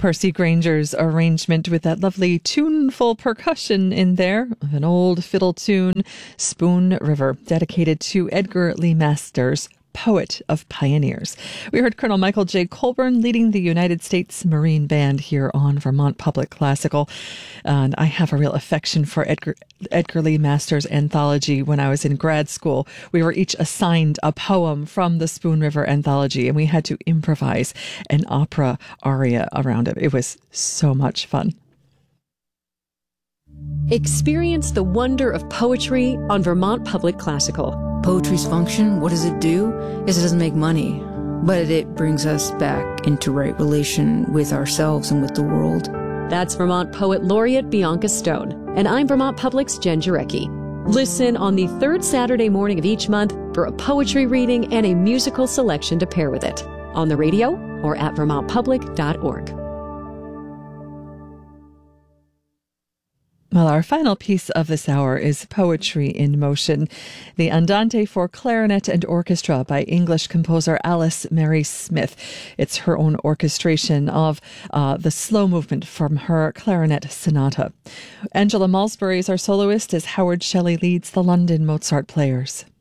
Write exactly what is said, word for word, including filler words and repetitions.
Percy Granger's arrangement with that lovely tuneful percussion in there of an old fiddle tune, Spoon River, dedicated to Edgar Lee Masters, poet of pioneers. We heard Colonel Michael J. Colburn leading the United States Marine Band here on Vermont Public Classical. And I have a real affection for Edgar, Edgar Lee Masters anthology. When I was in grad school, we were each assigned a poem from the Spoon River anthology, and we had to improvise an opera aria around it. It was so much fun. Experience the wonder of poetry on Vermont Public Classical. Poetry's function, what does it do? Is it doesn't make money, but it brings us back into right relation with ourselves and with the world. That's Vermont Poet Laureate Bianca Stone, and I'm Vermont Public's Jen Jarecki. Listen on the third Saturday morning of each month for a poetry reading and a musical selection to pair with it, on the radio or at vermont public dot org. Well, our final piece of this hour is Poetry in Motion, the Andante for Clarinet and Orchestra by English composer Alice Mary Smith. It's her own orchestration of uh, the slow movement from her clarinet sonata. Angela Malsbury is our soloist as Howard Shelley leads the London Mozart Players.